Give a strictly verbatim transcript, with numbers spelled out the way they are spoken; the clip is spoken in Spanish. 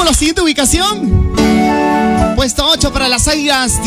la siguiente ubicación. Puesto ocho para las Águilas